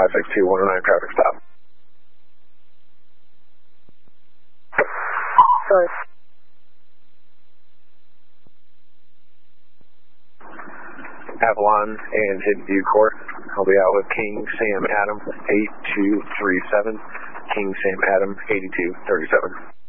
562-109 traffic stop. Sorry. Avalon and Hidden View Court. I'll be out with King Sam Adam 8237. King Sam Adam 8237.